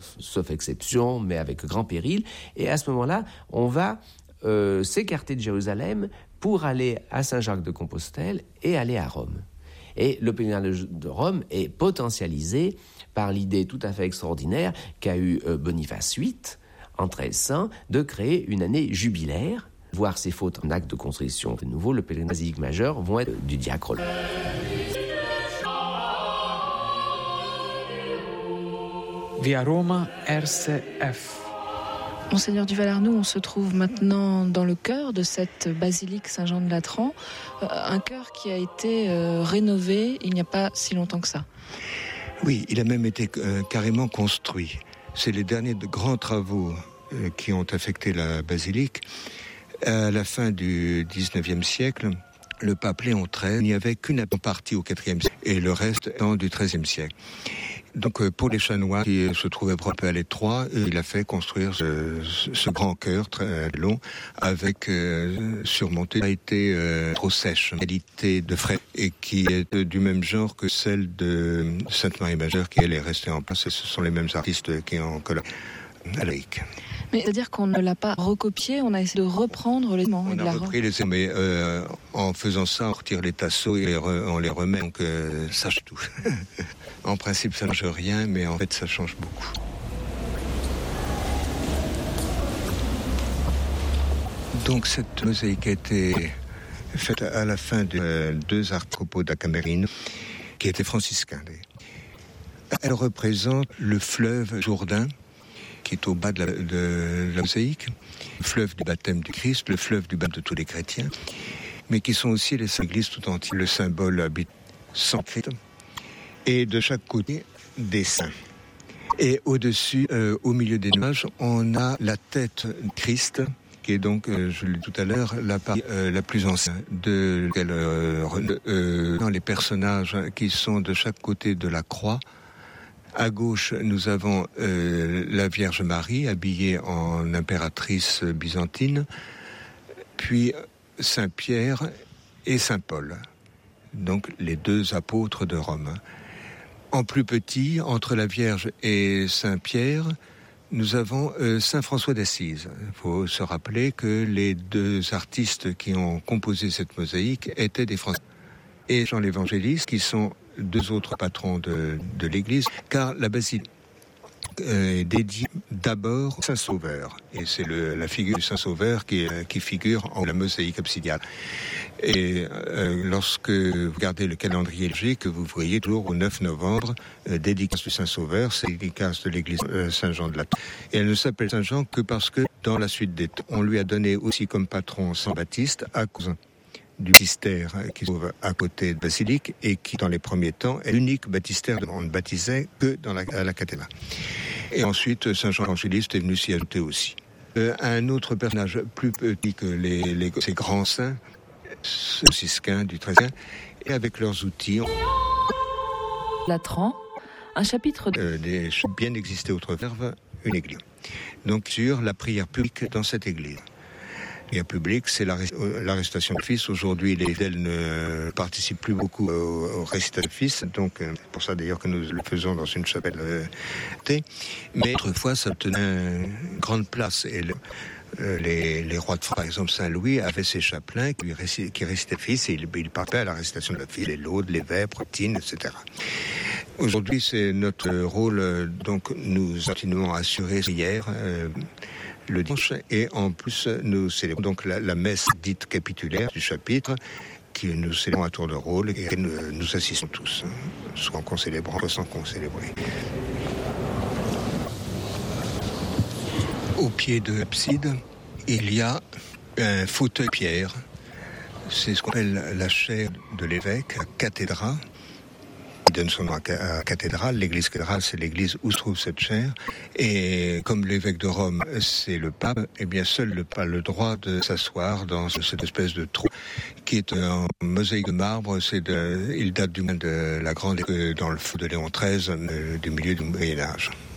sauf exception, mais avec grand péril. Et à ce moment-là, on va s'écarter de Jérusalem pour aller à Saint-Jacques-de-Compostelle et aller à Rome. Et le pèlerinage de Rome est potentialisé par l'idée tout à fait extraordinaire qu'a eu Boniface VIII, en 1300, de créer une année jubilaire. Voir ces fautes en acte de contrition. De nouveau, le pèlerinage basilique majeur vont être du diacre. Via Roma RCF. Monseigneur Duval-Arnoux, on se trouve maintenant dans le cœur de cette basilique Saint-Jean-de-Latran, un chœur qui a été rénové il n'y a pas si longtemps que ça. Oui, il a même été carrément construit. C'est les derniers grands travaux qui ont affecté la basilique. À la fin du XIXe siècle, le pape Léon XIII, il n'y avait qu'une partie au IVe siècle et le reste dans du XIIIe siècle. Donc pour les chanoines qui se trouvaient un peu à l'étroit, il a fait construire ce grand chœur très long avec surmonté, a été trop sèche, qualité de frais et qui est du même genre que celle de Sainte-Marie-Majeure qui elle est restée en place. Et ce sont les mêmes artistes qui en collent à laïque. Mais c'est-à-dire qu'on ne l'a pas recopié, on a essayé de reprendre les éléments. On a repris les éléments, mais en faisant ça, on retire les tasseaux et on les remet, donc ça change tout. En principe, ça ne change rien, mais en fait, ça change beaucoup. Donc cette mosaïque a été faite à la fin de deux arcopeaux da Camerino, qui étaient franciscains. Elle représente le fleuve Jourdain, qui est au bas de la mosaïque, le fleuve du baptême du Christ, le fleuve du baptême de tous les chrétiens, mais qui sont aussi les églises tout entières, le symbole habite sans Christ, et de chaque côté des saints. Et au-dessus, au milieu des nuages, on a la tête de Christ, qui est donc, je l'ai dit tout à l'heure, la partie la plus ancienne dans les personnages qui sont de chaque côté de la croix. À gauche, nous avons la Vierge Marie, habillée en impératrice byzantine, puis Saint-Pierre et Saint-Paul, donc les deux apôtres de Rome. En plus petit, entre la Vierge et Saint-Pierre, nous avons Saint François d'Assise. Il faut se rappeler que les deux artistes qui ont composé cette mosaïque étaient des Français. Et Jean l'Évangéliste, qui sont deux autres patrons de l'Église, car la basilique est dédiée d'abord au Saint-Sauveur. Et c'est la figure du Saint-Sauveur qui figure en la mosaïque obsidiale. Et lorsque vous regardez le calendrier liturgique, vous voyez toujours au 9 novembre, dédicace du Saint-Sauveur, c'est dédicace de l'église Saint-Jean-de-Latran. Et elle ne s'appelle Saint-Jean que parce que dans la suite des temps, on lui a donné aussi comme patron Saint-Baptiste à cause du baptistère qui se trouve à côté de basilique et qui, dans les premiers temps, est l'unique baptistère. On ne baptisait que à la cathédrale. Et ensuite, Saint Jean l'Évangéliste est venu s'y ajouter aussi. Un autre personnage plus petit que ces grands saints, franciscains du XIIIe, et avec leurs outils. Latran, un chapitre des choses bien existé autrefois, une église. Donc sur la prière publique dans cette église. La prière publique, c'est l'arrestation du Fils. Aujourd'hui, les fidèles ne participent plus beaucoup au récitation du Fils, donc c'est pour ça d'ailleurs que nous le faisons dans une chapelle Mais autrefois, ça tenait une grande place. Et les rois de France, par exemple Saint-Louis, avaient ses chapelains qui récitaient le Fils et il partait à la récitation de la Fils, les laudes, les vêpres, Tine, etc. Aujourd'hui, c'est notre rôle, donc nous continuons à assurer prière le dimanche et en plus nous célébrons donc la messe dite capitulaire du chapitre qui nous célébrons à tour de rôle et nous assistons tous, soit qu'on célèbre, soit sans qu'on célèbre. Au pied de l'abside, il y a un fauteuil pierre. C'est ce qu'on appelle la chaire de l'évêque, la cathédrale, qui donne son nom à cathédrale. L'église cathédrale, c'est l'église où se trouve cette chaire. Et comme l'évêque de Rome, c'est le pape, eh bien seul le pape a le droit de s'asseoir dans cette espèce de trou qui est en mosaïque de marbre. Il date de la grande dans le feu de Léon XIII, du milieu du Moyen-Âge.